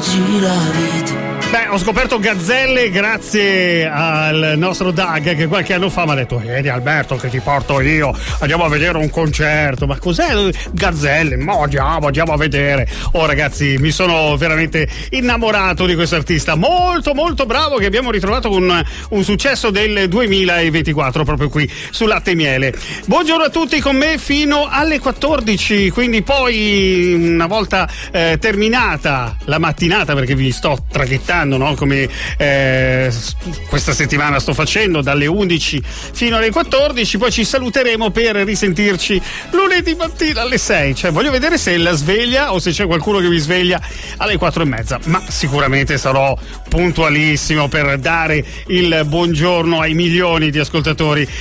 leggi la vita. Beh, ho scoperto Gazzelle grazie al nostro Doug che qualche anno fa mi ha detto: vieni Alberto che ti porto io, andiamo a vedere un concerto. Ma cos'è Gazzelle? Ma andiamo a vedere. Oh ragazzi, mi sono veramente innamorato di questo artista molto molto bravo, che abbiamo ritrovato con un successo del 2024 proprio qui su Latte e Miele. Buongiorno a tutti, con me fino alle 14, quindi poi una volta terminata la mattinata, perché vi sto traghettando, no? Come questa settimana sto facendo dalle 11 fino alle 14, poi ci saluteremo per risentirci lunedì mattina alle 6. Cioè voglio vedere se è la sveglia o se c'è qualcuno che mi sveglia alle 4:30, ma sicuramente sarò puntualissimo per dare il buongiorno ai milioni di ascoltatori